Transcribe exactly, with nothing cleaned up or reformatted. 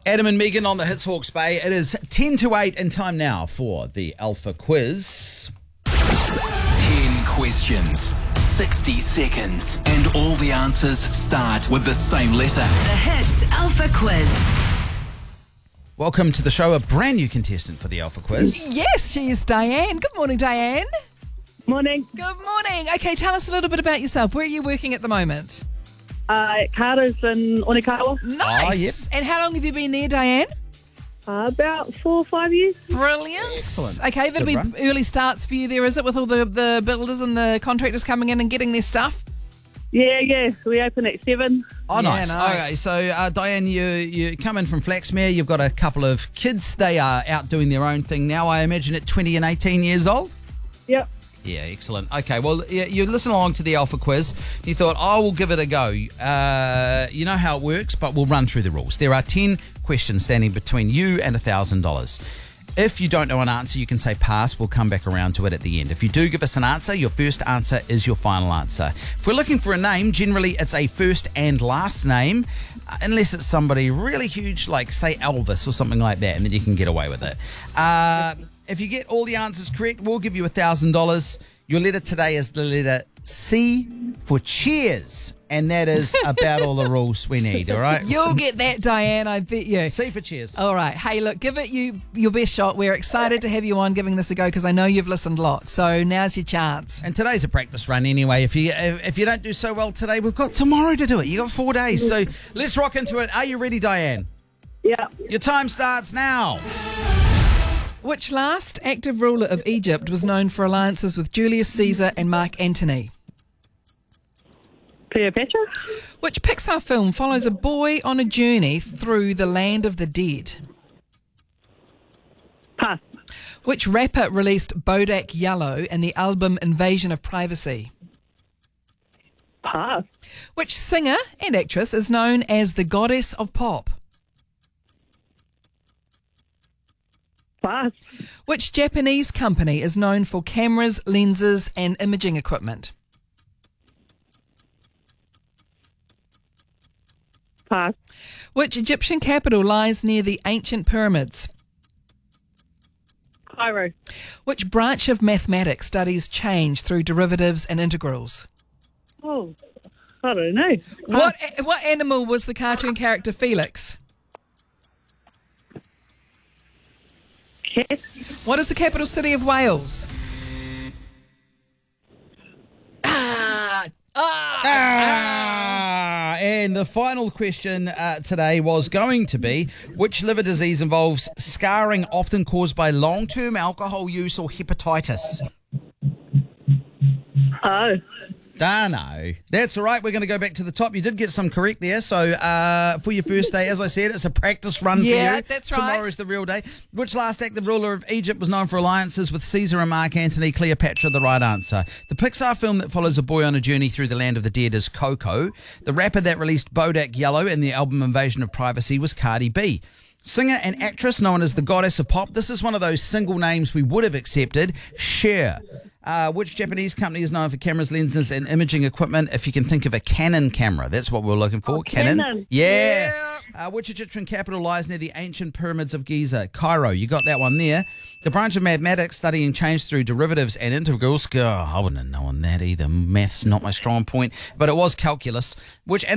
Adam and Megan on the Hits Hawke's Bay. It is ten to eight and time now for the Alpha Quiz. ten questions, sixty seconds, and all the answers start with the same letter. The Hits Alpha Quiz. Welcome to the show, a brand new contestant for the Alpha Quiz. Yes, she is Diane. Good morning, Diane. Morning. Good morning. Okay, tell us a little bit about yourself. Where are you working at the moment? Uh, Carter's in Onikawa. Nice. And how long have you been there, Diane? Uh, about four or five years. Brilliant. Excellent. Okay, that'll Good be run. early starts for you there, is it, with all the, the builders and the contractors coming in and getting their stuff? Yeah, yeah. We open at seven. Oh, Yeah, nice. nice. Okay, so uh, Diane, you you come in from Flaxmere. You've got a couple of kids. They are out doing their own thing now, I imagine, at twenty and eighteen years old? Yep. Yeah, excellent. Okay, well, you, you listen along to the Alpha Quiz. You thought, I will give it a go. Uh, you know how it works, but we'll run through the rules. There are ten questions standing between you and one thousand dollars. If you don't know an answer, you can say pass. We'll come back around to it at the end. If you do give us an answer, your first answer is your final answer. If we're looking for a name, generally it's a first and last name, uh, unless it's somebody really huge, like, say, Elvis or something like that, and then you can get away with it. Uh, if you get all the answers correct, we'll give you one thousand dollars. Your letter today is the letter C for cheers, and that is about all the rules we need, all right? You'll get that, Diane, I bet you. C for cheers. All right. Hey, look, give it you your best shot. We're excited to have you on giving this a go because I know you've listened lots. So now's your chance. And today's a practice run anyway. If you if, if you don't do so well today, we've got tomorrow to do it. You got four days. So let's rock into it. Are you ready, Diane? Yeah. Your time starts now. Which last active ruler of Egypt was known for alliances with Julius Caesar and Mark Antony? Cleopatra. Which Pixar film follows a boy on a journey through the land of the dead? Pass. Which rapper released Bodak Yellow and the album Invasion of Privacy? Pass. Which singer and actress is known as the goddess of pop? Pass. Which Japanese company is known for cameras, lenses and imaging equipment? Pass. Which Egyptian capital lies near the ancient pyramids? Cairo. Which branch of mathematics studies change through derivatives and integrals? Oh, I don't know. What what animal was the cartoon character Felix? Cat. What is the capital city of Wales? Ah, ah, Ah, and the final question uh, today was going to be, which liver disease involves scarring often caused by long-term alcohol use or hepatitis? Oh. Dano. That's all right. We're going to go back to the top. You did get some correct there. So uh, for your first day, as I said, it's a practice run Yeah, for you. that's right. Tomorrow is the real day. Which last active ruler of Egypt was known for alliances with Caesar and Mark Antony? Cleopatra, the right answer. The Pixar film that follows a boy on a journey through the land of the dead is Coco. The rapper that released Bodak Yellow and the album Invasion of Privacy was Cardi B. Singer and actress known as the goddess of pop. This is one of those single names we would have accepted. Cher. Uh, which Japanese company is known for cameras, lenses, and imaging equipment? If you can think of a Canon camera, that's what we're looking for. Oh, Canon. Canon. Yeah. Uh, which Egyptian capital lies near the ancient pyramids of Giza? Cairo. You got that one there. The branch of mathematics studying change through derivatives and integrals. Oh, I wouldn't have known that either. Math's not my strong point, but it was calculus. Which